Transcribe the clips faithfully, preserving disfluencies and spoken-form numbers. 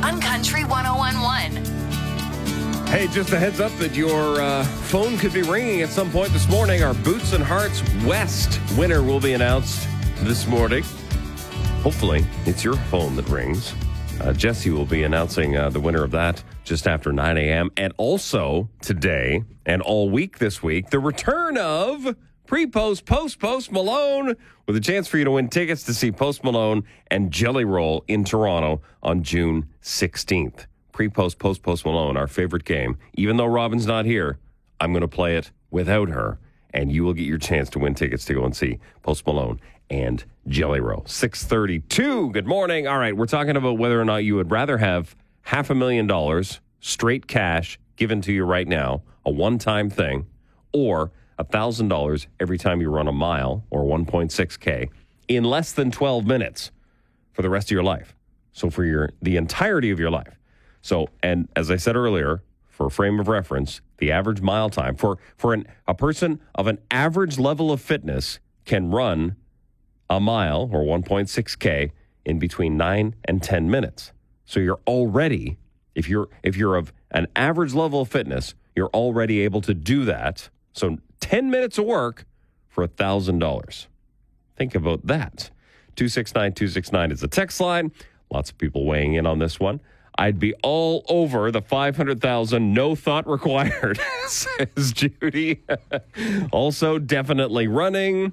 on Country one oh one point one. Hey, just a heads up that your uh, phone could be ringing at some point this morning. Our Boots and Hearts West winner will be announced this morning. Hopefully, it's your phone that rings. Uh, Jesse will be announcing uh, the winner of that just after nine a.m. And also today and all week this week, the return of pre-post, post-post Malone with a chance for you to win tickets to see Post Malone and Jelly Roll in Toronto on June sixteenth. Pre-post, post-post Malone, our favorite game. Even though Robin's not here, I'm going to play it without her, and you will get your chance to win tickets to go and see Post Malone and Jelly Roll. six thirty-two, good morning. All right, we're talking about whether or not you would rather have half a million dollars straight cash given to you right now, a one-time thing, or one thousand dollars every time you run a mile, or one point six K, in less than twelve minutes for the rest of your life. So for your the entirety of your life. So, and as I said earlier, for a frame of reference, the average mile time for, for an, a person of an average level of fitness can run a mile, or one point six K, in between nine and ten minutes. So you're already, if you're if you're of an average level of fitness, you're already able to do that. So ten minutes of work for one thousand dollars. Think about that. two six nine two six nine is the text line. Lots of people weighing in on this one. I'd be all over the five hundred thousand, no thought required, says Judy. Also, definitely running.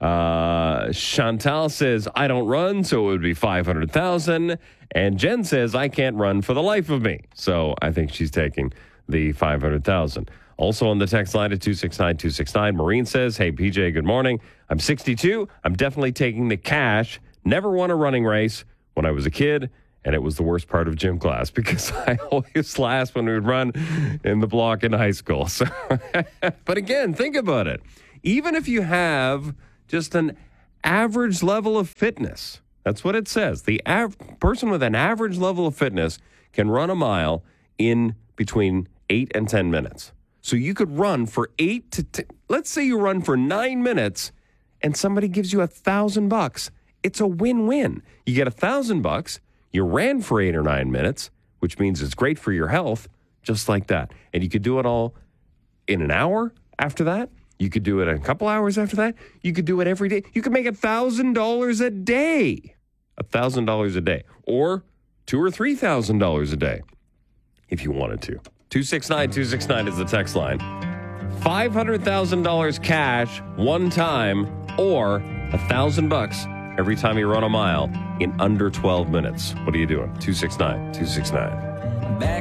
Uh, Chantal says, I don't run, so it would be five hundred thousand. And Jen says, I can't run for the life of me. So I think she's taking the five hundred thousand. Also on the text line at two six nine two six nine, Maureen says, hey, P J, good morning. I'm sixty-two. I'm definitely taking the cash. Never won a running race when I was a kid. And it was the worst part of gym class because I always last when we would run in the block in high school. So, but again, think about it. Even if you have just an average level of fitness, that's what it says. The av- person with an average level of fitness can run a mile in between eight and ten minutes. So you could run for eight to ten. Let's say you run for nine minutes and somebody gives you a thousand bucks. It's a win-win. You get a thousand bucks. You ran for eight or nine minutes, which means it's great for your health, just like that. And you could do it all in an hour after that. You could do it a couple hours after that. You could do it every day. You could make one thousand dollars a day. one thousand dollars a day. Or two thousand dollars or three thousand dollars a day if you wanted to. two six nine two six nine is the text line. five hundred thousand dollars cash one time or one thousand bucks every time you run a mile in under twelve minutes. What are you doing? two six nine two six nine. Back